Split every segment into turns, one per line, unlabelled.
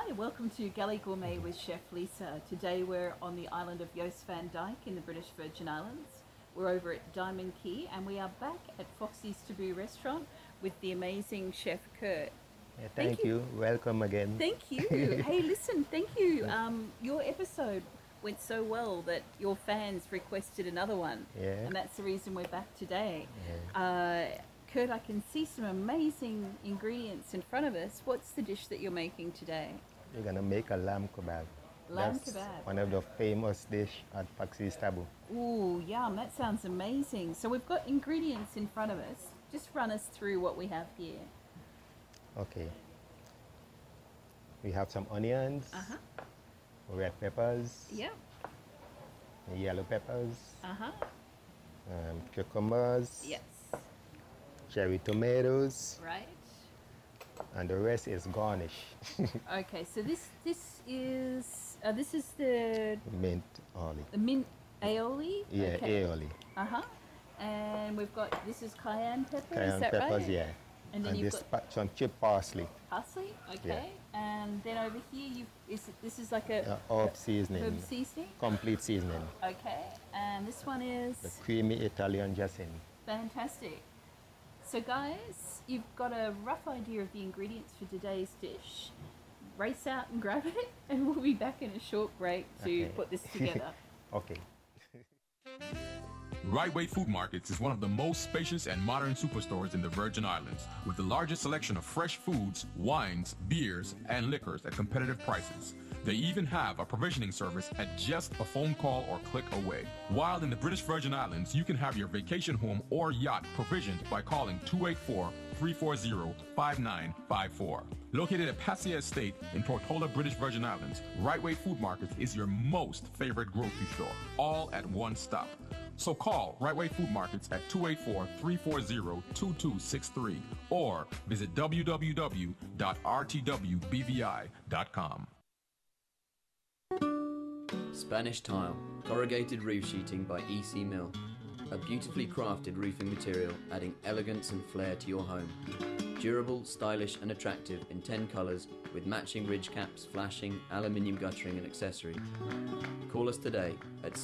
Hi, welcome to Galley Gourmet with Chef Lisa. Today we're on the island of Jost van Dyke in the British Virgin Islands. We're over at Diamond Key and we are back at Foxy's Taboo restaurant with the amazing Chef Kurt.
Yeah, thank you. Welcome again.
Thank you. Hey, listen, thank you. Your episode went so well that your fans requested another one.
Yeah.
And that's the reason we're back today. Kurt, I can see some amazing ingredients in front of us. What's the dish that you're making today?
We're gonna make a lamb kebab.
Lamb
That's
kebab.
one of the famous dish at Foxy's Taboo.
Ooh, yum, that sounds amazing. So we've got ingredients in front of us. Just run us through what we have here.
Okay. We have some onions,
Uh-huh.
red peppers,
Yep.
yellow peppers,
Uh-huh.
cucumbers,
Yes.
cherry tomatoes,
Right.
and the rest is garnish.
Okay, so this is the
Mint olive.
mint aioli.
Yeah,
Okay.
aioli.
Uh-huh. And we've got this is cayenne pepper.
Cayenne
is that
peppers,
right?
yeah.
And then you've
this
got
some chipped parsley.
parsley. Okay. And then over here this is like a
Herb seasoning.
herb seasoning.
Complete seasoning.
Okay. And this one is
The creamy Italian dressing.
fantastic. So guys, you've got a rough idea of the ingredients for today's dish. Race out and grab it, and we'll be back in a short break to
Okay.
put this together.
Okay.
Right Way Food Markets is one of the most spacious and modern superstores in the Virgin Islands, with the largest selection of fresh foods, wines, beers, and liquors at competitive prices. They even have a provisioning service at just a phone call or click away. While in the British Virgin Islands, you can have your vacation home or yacht provisioned by calling 284-340-5954. Located at Passia Estate in Tortola, British Virgin Islands, Right Way Food Markets is your most favorite grocery store, all at one stop. So call Right Way Food Markets at 284-340-2263 or visit www.rtwbvi.com.
Spanish Tile, corrugated roof sheeting by EC Mill. A beautifully crafted roofing material adding elegance and flair to your home. Durable, stylish and attractive in 10 colours with matching ridge caps, flashing, aluminium guttering and accessory. Call us today at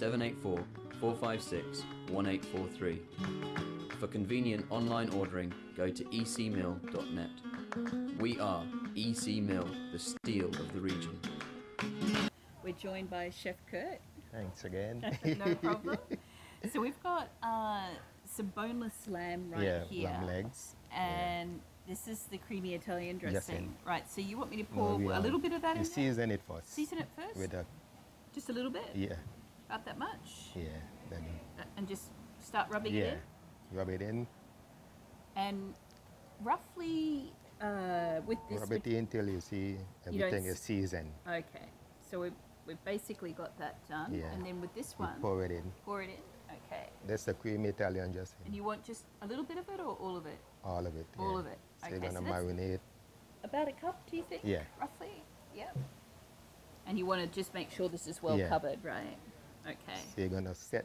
784-456-1843. For convenient online ordering, go to ecmill.net. We are EC Mill, the steel of the region.
We're joined by Chef Kurt.
Thanks again.
No problem. So we've got some boneless lamb right here.
Lamb legs.
And this is the creamy Italian dressing.
Dressing.
Right, so you want me to pour
No,
a little bit of that in
you
there?
season it first.
Season it first?
With a,
Just a little bit?
yeah,
About that much?
yeah. Then,
And just start rubbing it
yeah.
in?
Rub it in.
And roughly with this...
Rub it in till you see everything is seasoned.
Okay, so we've basically got that done.
Yeah.
And then with this
You
one,
pour it in.
pour it in. Okay.
That's the creamy Italian dressing.
And you want just a little bit of it or all of it?
All of it.
All
yeah.
of it.
So
Okay,
you're gonna
so that's-
marinate.
About a cup, do you think?
Yeah.
Roughly? Yep. And you want to just make sure this is well
Yeah.
covered, right? Okay.
So you're gonna set